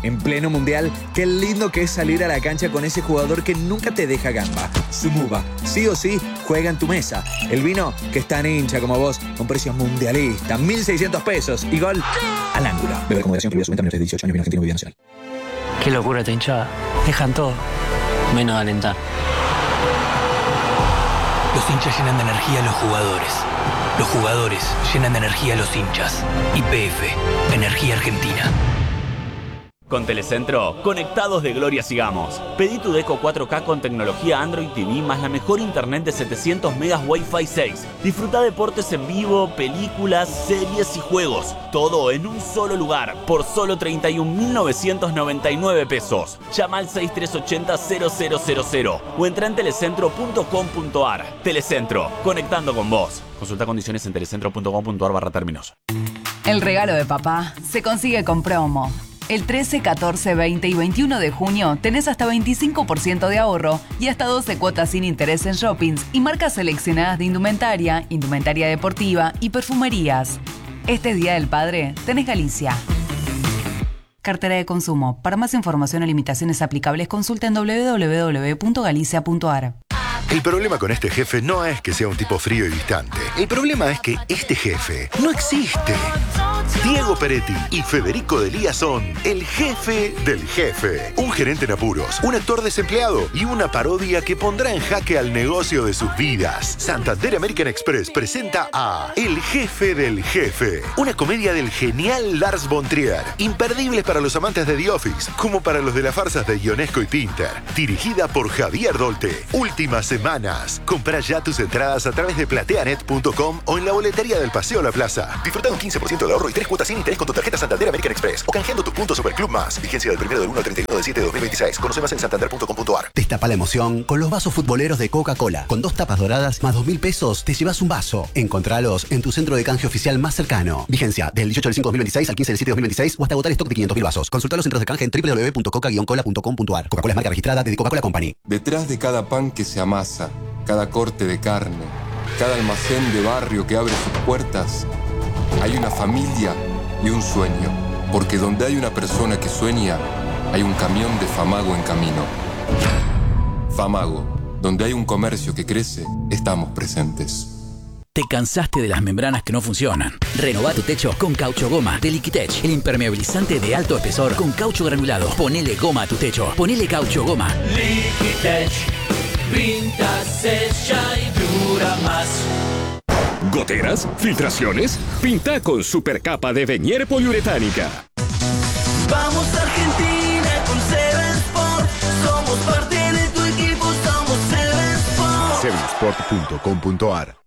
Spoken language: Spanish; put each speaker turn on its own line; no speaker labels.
En pleno mundial, qué lindo que es salir a la cancha con ese jugador que nunca te deja gamba. Sumuba, sí o sí, juega en tu mesa. El vino que es tan hincha como vos, con precios mundialistas, 1.600 pesos y gol al ángulo. Beber con moderación, prohibida su venta menores de 18 años, vino argentino, bebida nacional.
Qué locura esta hinchada. Dejan todo, menos alentar.
Los hinchas llenan de energía a los jugadores. Los jugadores llenan de energía a los hinchas. YPF, Energía Argentina.
Con Telecentro, conectados de gloria sigamos. Pedí tu Deco 4K con tecnología Android TV más la mejor internet de 700 megas Wi-Fi 6. Disfruta deportes en vivo, películas, series y juegos. Todo en un solo lugar, por solo 31.999 pesos. Llama al 6380-0000 o entra en telecentro.com.ar. Telecentro, conectando con vos. Consulta condiciones en telecentro.com.ar/términos.
El regalo de papá se consigue con promo. El 13, 14, 20 y 21 de junio tenés hasta 25% de ahorro y hasta 12 cuotas sin interés en shoppings y marcas seleccionadas de indumentaria, indumentaria deportiva y perfumerías. Este Día del Padre tenés Galicia. Cartera de consumo. Para más información o limitaciones aplicables, consulta en www.galicia.ar.
El problema con este jefe no es que sea un tipo frío y distante. El problema es que este jefe no existe. Diego Peretti y Federico Delía son el jefe del jefe. Un gerente en apuros, un actor desempleado y una parodia que pondrá en jaque al negocio de sus vidas. Santander American Express presenta a El jefe del jefe. Una comedia del genial Lars von Trier. Imperdible para los amantes de The Office, como para los de las farsas de Ionesco y Pinter. Dirigida por Javier Dolte. Últimas semanas. Compra ya tus entradas a través de plateanet.com o en la boletería del Paseo La Plaza. Disfruta un 15% de ahorro y 3 cuotas sin interés con tu tarjeta Santander American Express o canjeando tus puntos Superclub Más. Vigencia del 1 al 31 de 7 de 2026. Conoce más en santander.com.ar.
Destapa la emoción con los vasos futboleros de Coca-Cola. Con 2 tapas doradas más 2.000 pesos te llevas un vaso. Encontralos en tu centro de canje oficial más cercano. Vigencia del 18 del 5 de 2026 al 15 del 7 de 2026 o hasta agotar stock de 500.000 vasos. Consulta los centros de canje en www.coca-cola.com.ar. Coca-Cola es marca registrada de Coca-Cola Company.
Detrás de cada pan que se amasa, cada corte de carne, cada almacén de barrio que abre sus puertas, hay una familia y un sueño. Porque donde hay una persona que sueña, hay un camión de Famago en camino. Famago, donde hay un comercio que crece, estamos presentes.
¿Te cansaste de las membranas que no funcionan? Renová tu techo con Caucho Goma de Liquitech, el impermeabilizante de alto espesor con caucho granulado. Ponele goma a tu techo. Ponele Caucho Goma.
Liquitech, pinta, sella y dura más.
¿Goteras? ¿Filtraciones? Pinta con supercapa de Venier poliuretánica.
Vamos Argentina con Seven Sport. Somos parte de tu equipo, somos Seven Sport.
Sevensport.com.ar.